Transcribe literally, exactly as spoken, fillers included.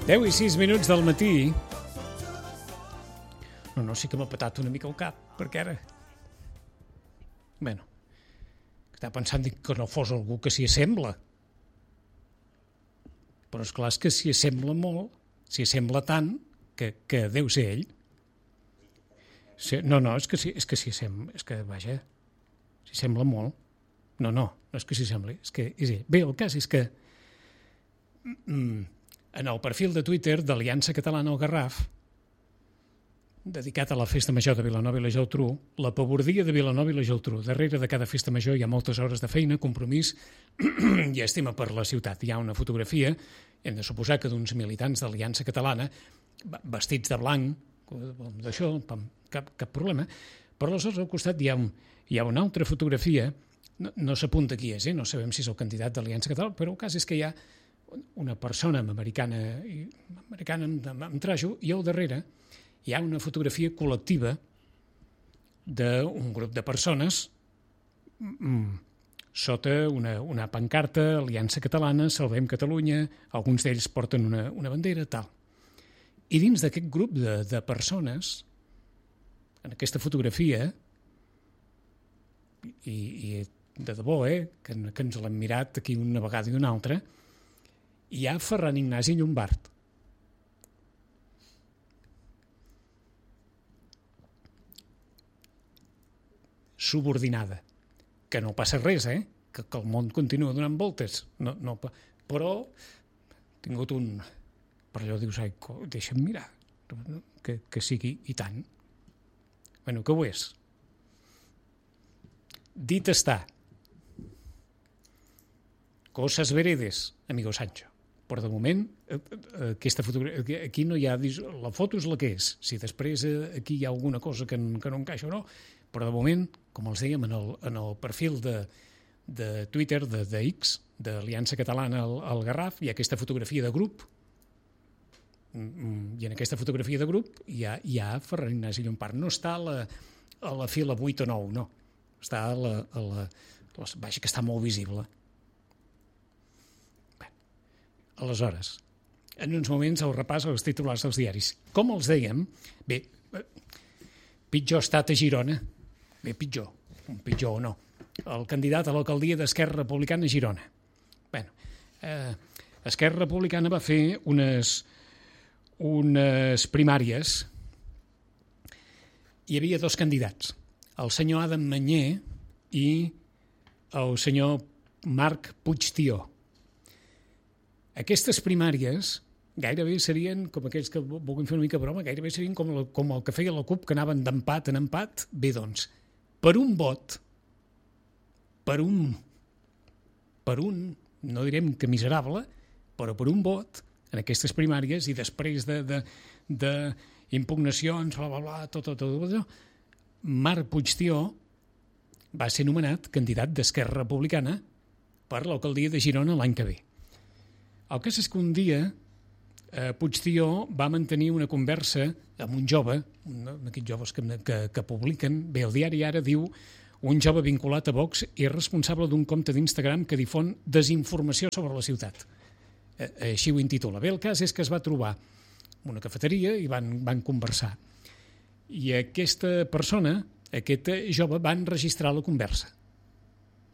deu i sis minuts del matí. No, no, sí que m'ha patat una mica el cap, perquè ara... Bueno, estava pensant que no fos algú que s'hi assembla. Però esclar, és que s'hi assembla molt, s'hi assembla tant, que, que deu ser ell. Sí, no, no, és que s'hi és que s'hi assembla, és que, vaja, s'hi sembla molt. No, no, no és que s'hi sembli, és que és ell. Bé, el cas és que mm, en el perfil de Twitter d'Aliança Catalana al Garraf, dedicat a la Festa Major de Vilanova i la Geltrú, la pavordia de Vilanova i la Geltrú. Darrere de cada festa major hi ha moltes hores de feina, compromís i estima per la ciutat. Hi ha una fotografia, hem de suposar que d'uns militants d'Aliança Catalana, vestits de blanc, d'això, cap, cap problema, però aleshores al costat hi ha, un, hi ha una altra fotografia, no, no s'apunta qui és, eh? No sabem si és el candidat d'Aliança Catalana, però el cas és que hi ha una persona americana, americana amb, amb trajo, i al darrere hi ha una fotografia col·lectiva d'un grup de persones mm, sota una, una pancarta, Aliança Catalana, Salvem Catalunya, alguns d'ells porten una, una bandera, tal. I dins d'aquest grup de, de persones, en aquesta fotografia, i, i de debò, eh, que, que ens l'hem mirat aquí una vegada i una altra, hi ha Ferran Ignasi Llombart. Subordinada. Que no passa res, eh? Que, que el món continua donant voltes. No, no, però he tingut un... Per allò dius, ai, deixa'm mirar. Que, que sigui i tant. Bueno, que ho és. Dit està. Cosas veredes, amigo Sancho. Però de moment, aquesta fotografia, aquí no hi ha... La foto és la que és. Si després aquí hi ha alguna cosa que, que no encaixa o no, però de moment, com els dèiem, en el, en el perfil de, de Twitter, de, de X, d'Aliança Catalana al, al Garraf, hi ha aquesta fotografia de grup, i en aquesta fotografia de grup hi ha, hi ha Ferran Ignasi Llombart. No està a la, a la fila vuit o nou, no. Està a la... A la, a la vaja, que està molt visible. Bé, aleshores, en uns moments el repàs als titulars dels diaris. Com els dèiem, bé, pitjor estat a Girona. Bé, pitjor, un pitjor o no. El candidat a l'alcaldia d'Esquerra Republicana a Girona. Bé, eh, Esquerra Republicana va fer unes, unes primàries. Hi havia dos candidats, el senyor Adam Manyer i el senyor Marc Puigtió. Aquestes primàries gairebé serien, com aquells que vulguin fer una mica broma, gairebé serien com, la, com el que feia la CUP, que anaven d'empat en empat. Bé, doncs, per un vot, per un, per un, no direm que miserable, però per un vot, en aquestes primàries, i després de, de, de impugnacions, bla, bla, bla, tot, tot, tot, tot, Marc Puigtió va ser nomenat candidat d'Esquerra Republicana per l'alcaldia de Girona l'any que ve. El cas és que un dia eh, Puigtió va mantenir una conversa amb un jove, un d'aquests joves que, que, que publiquen, bé, el diari Ara diu, un jove vinculat a Vox i responsable d'un compte d'Instagram que difon desinformació sobre la ciutat. Eh, així ho intitula. Bé, el cas és que es va trobar en una cafeteria i van, van conversar. I aquesta persona, aquest jove, va enregistrar la conversa.